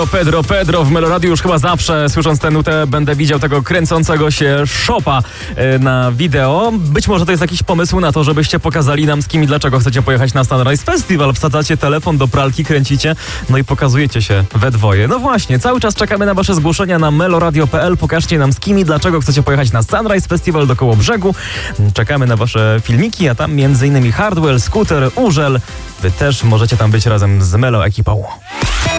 Pedro w Meloradiu już chyba zawsze, słysząc tę nutę, będę widział tego kręcącego się szopa na wideo. Być może to jest jakiś pomysł na to, żebyście pokazali nam, z kim i dlaczego chcecie pojechać na Sunrise Festival. Wsadzacie telefon do pralki, kręcicie, no i pokazujecie się we dwoje. No właśnie, cały czas czekamy na wasze zgłoszenia na meloradio.pl. Pokażcie nam, z kim i dlaczego chcecie pojechać na Sunrise Festival do Kołobrzegu. Czekamy na wasze filmiki, a tam m.in. Hardwell, Scooter, Urzel. Wy też możecie tam być razem z Melo ekipą.